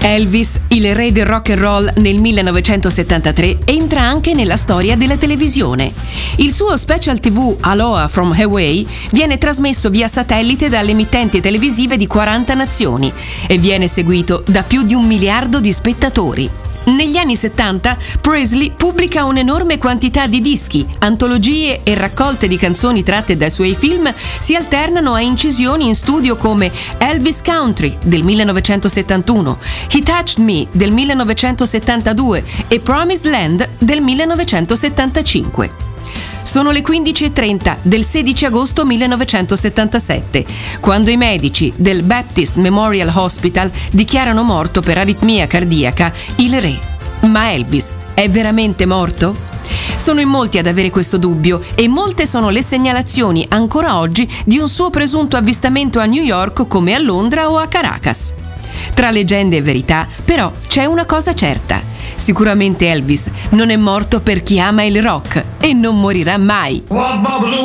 Elvis, il re del rock and roll nel 1973, entra anche nella storia della televisione. Il suo special TV Aloha from Hawaii viene trasmesso via satellite dalle emittenti televisive di 40 nazioni e viene seguito da più di 1 miliardo di spettatori. Negli anni 70 Presley pubblica un'enorme quantità di dischi, antologie e raccolte di canzoni tratte dai suoi film si alternano a incisioni in studio come Elvis Country del 1971, He Touched Me del 1972 e Promised Land del 1975. Sono le 15:30 del 16 agosto 1977, quando i medici del Baptist Memorial Hospital dichiarano morto per aritmia cardiaca il re. Ma Elvis è veramente morto? Sono in molti ad avere questo dubbio e molte sono le segnalazioni ancora oggi di un suo presunto avvistamento a New York come a Londra o a Caracas. Tra leggende e verità, però, c'è una cosa certa. Sicuramente Elvis non è morto per chi ama il rock e non morirà mai.